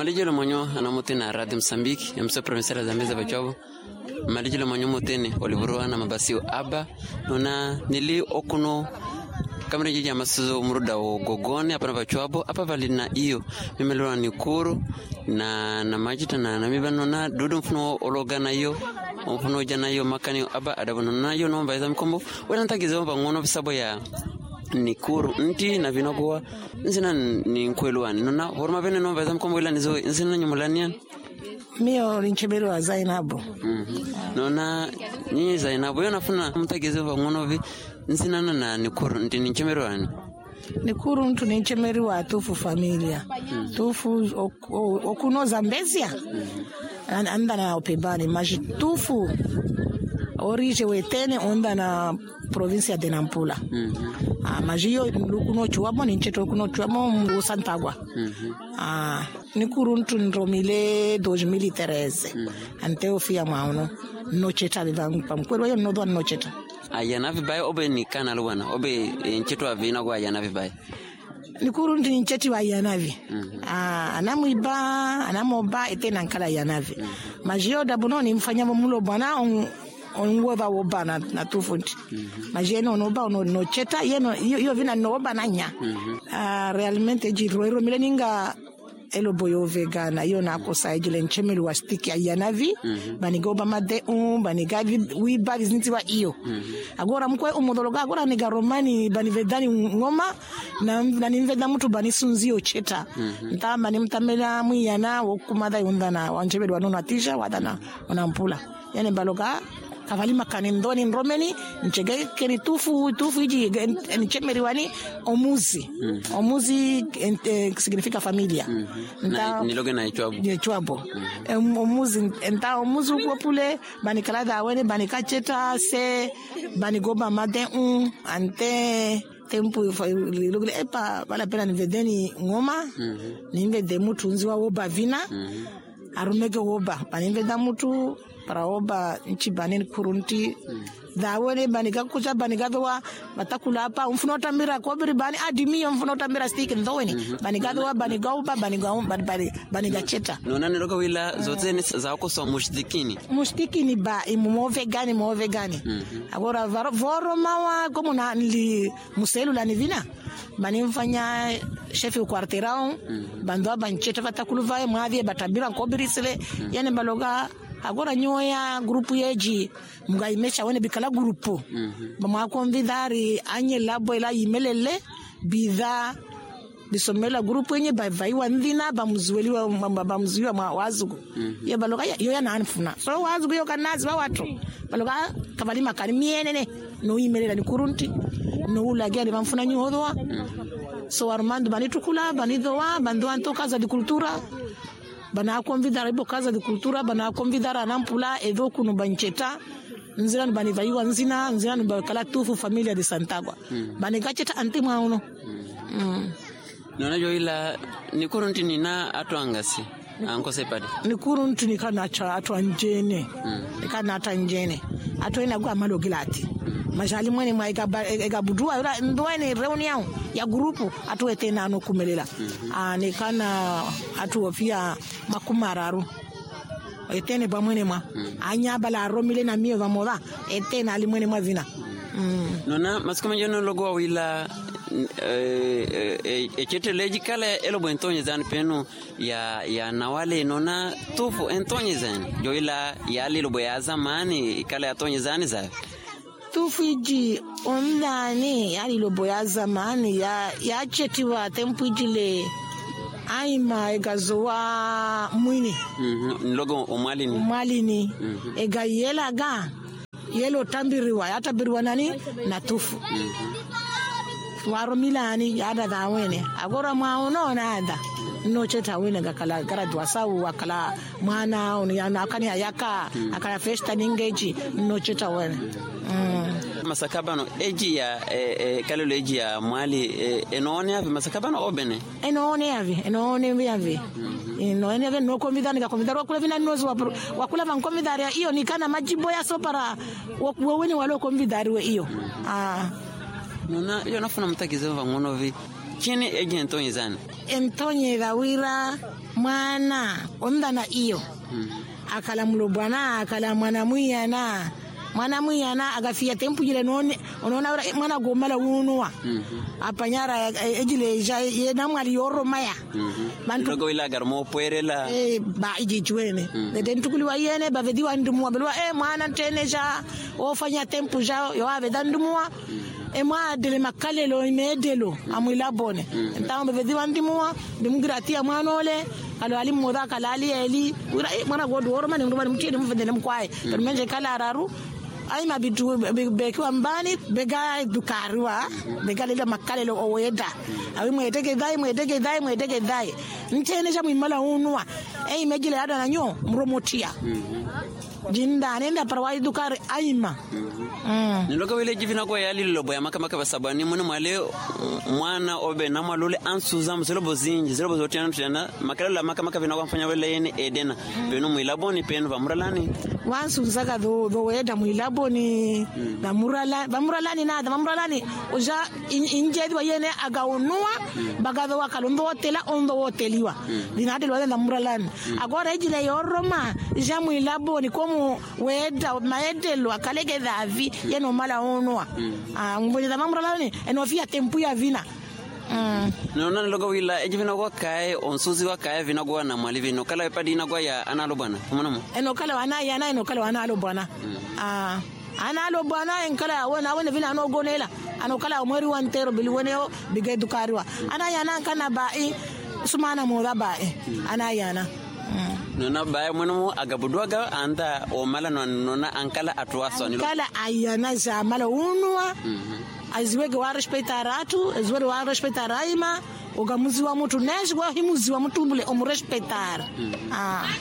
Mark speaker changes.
Speaker 1: Malijelo monyo anamote na Radio Msambiki ya mso provincial za Meza Bachobo. Malijelo monyo motene oliburwa na mabasio aba nona nili okuno kamera jiji amasuzo muruda o gogone hapa na Bachobo hapa valina iyo mimelwa ni kuru na majita na mibano na dudu mfuno ologana iyo mfuno jana iyo makani aba adabono na iyo nomba za mkombo wala ntagizo bangono bisabo ya nikuru nti na vinogoa nzina ni nkwelwani nona horma bene nomba za mkombo ila nizo nzina nyumulania
Speaker 2: mio linchebero wa Zainabu
Speaker 1: nona nyinyi Zainabu yo nafuna mtagizo bangono vi nzina na nikuru nti ninchemero ani
Speaker 2: nikuru ntu ninchemero wa tufu familia tufu okuno Zambezia anda na opebani maji tufu origine wetene onda na provincia de Nampula majiyo lukuno chuamo nincheto kuno chuamo Santagua nikuru ntu nromile 2013 anteo fia mauno nocheta vivangu pamkwelo yo nodo nocheta
Speaker 1: ayana vibaye obe ni kana lwana obe ncheto avina kwa ayana vibaye
Speaker 2: nikuru ntu ncheti wa yanavi anamuiba anamoba etena nkala yanavi majiyo dabuno ni mfanya mulo bwana onwoba woba na tufunti majeno onoba no cheta yeno yo vina noba nanya realmente jiroiro mileninga elo boyo vegana yo na kosa ejile nchemeli wa stick ya yanavi banigoba made baniga wi bali zinti wa iyo agora mkwe umodologa agora ni garomani banivedani ngoma na nimveda mtu banisunzio cheta ntamba ni mtamela mwiyana wokumada yundana wanchebeli wanono atisha wadana onampula yani baloga kavalima kanindoni nromeni nchege keni tufu iji nchemeri wani omuzi significa familia
Speaker 1: niloge na
Speaker 2: ichwabo omuzi enta omuzi ukopule banikalada awene banikacheta se banigoba made ante tempo lugule epa bala pena nivedeni ngoma nimvede mutu nziwa woba vina arumege woba banimveda mutu para oba nchi banini kurunti dawone baniga kucha baniga doa batakula hapa mfunota mira kobiri bani adimio mfunota mira stick ndowene baniga doa baniga uba baniga cheta
Speaker 1: nona niloga wila zote ni za koso
Speaker 2: mushdikini ba mo vegani agora voro mawa como na li muselu la nivina bani mfanya chef au quarterão bando bancheta batakulu vae mwadhi batabira kobiri sile yani baloga agora nyoya grupu yeji mugaimecha wene bikala grupu bama konvidari anye labo ila imelele bidha bisomela grupu yenye bavaiwa ndina bamzueliwa wazugu ye baloga yo yana anfuna so wazugu yo kanazi ba watu baloga kavalima kali mienene no imelela ni kurunti no ulageli bamfuna nyodoa so armando banitukula banidoa bando antoka za cultura bana convidar ibo casa de cultura bana convidar anampula edo kuno bancheta nzira bani vaiwa nzira bakala tufu familia de Santagua bani gacheta antima uno
Speaker 1: nona joila ni kurunti nina atwangasi anko sepadi
Speaker 2: ni kurunti ni kana cha atwanjene kana atanjene atwena kwa malogilati majali mwene mwa ega budua ila ndwene reunion ya grupu atuete na kumelela ne kana atuofia makumararu etene ba mwene mwa anya bala romile na mio vamoda etena ali mwene mwa vina
Speaker 1: nona maskoma jono logo wila echete leji kala elo bwentonye zan penu ya nawale nona tufu entonye zan joila ya lilo boya zamani kala ya tonye zan za
Speaker 2: tufiji ondani yani lobo ya zamani ya chetiwa tempujile aima egazoa mwini
Speaker 1: nlogo
Speaker 2: omwalini ega yela ga yelo tambiriwa yatabiriwa nani na tufu waro milani yada da wene agora mwaono nada no cheta wene gakala garadwa sawu akala mwana yana akani ayaka akala festa ningeji no cheta wene
Speaker 1: masakabano eji ya kalelo eji ya mwali enoone ave masakabano obene
Speaker 2: enoone ave enoone ave no convidani ga convidar wakula vina nozo wakula van convidar hiyo ni kana majibo ya sopara wawene walo convidar we hiyo
Speaker 1: nona yo nafuna mtagizo vangono vi chini eje entonye zana
Speaker 2: entonye dawira mwana onda na iyo akala mulobwana akala mwana muyana agafia tempu jile none onona mwana gomala unwa apanyara ejile ja yena mwali yoro maya
Speaker 1: bantu go ila garmo poerela
Speaker 2: ba ijijwene de ntukuliwa yene ba vediwa ndumwa belwa mwana teneja ofanya tempu ja yo ave dandumwa mwa dele makalelo imedelo amwila bone ntawo vediwa ndumwa ndimgratia mwanole alo ali moda kalali eli mwana godo woro mane ngomani mtini mvendele mkwae permenje kala araru ai mabitu bekiwa mbani bega dukarwa bega lele makalelo oweda awi mweteke dai ntene ja mwimala unwa mejile ada na nyo mromotia jinda nenda parwai dukar aima
Speaker 1: niloka wile jivina kwa yali lobo ya maka basabani mune mwale mwana obe na mwalule ansuza mselobo zinji selobo zotiana tena makalala maka vina kwa mfanya wele yene edena beno mwilaboni peno bamuralani
Speaker 2: wansuza ka do weda mwilaboni na bamuralani nada bamuralani uja injedi wa yene agaunua bagado wakalombo hotela ondo hoteliwa dinade lo na muralani agora ejile yoroma ja mwilaboni komu weda maedelo akalege davi yeno mala onwa nguboni da mamralani enofia tempu ya vina
Speaker 1: nona logo wila ejivina kwa kae onsuzi wa kae vina kwa na mwalivi no kala padi na kwa ya analo bwana umonamo
Speaker 2: enokala wana yana enokala wana alo bwana analo bwana enkala wona vina no gonela anokala mweri wa ntero biliwoneo bigedu kariwa anayana kana bai sumana moda bai anayana
Speaker 1: nona baya mwono agabudwaga anda o mala nona ankala atwaso
Speaker 2: ni kala ayana za mala unwa azwege wa respeitaratu azwege wa respeitaraima ogamuzi wa mtu nezwa himuzi wa mtu mbule omrespeitar